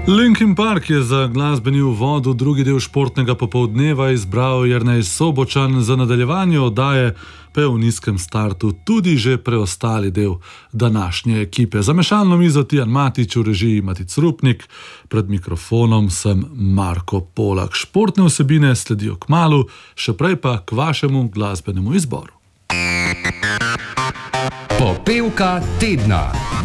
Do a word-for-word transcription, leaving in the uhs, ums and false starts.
Linkin Park je za glasbeni uvod v drugi del športnega popoldneva izbral Jernej Sobočan, za nadaljevanje oddaje pa je v nizkem startu tudi že preostali del današnje ekipe. Za mešalno mizo Tijan Matić, v režiji Matic Rupnik, pred mikrofonom sem Marko Polak. Športne vsebine sledijo kmalu, še prej pa k vašemu glasbenemu izboru. Popevka tedna.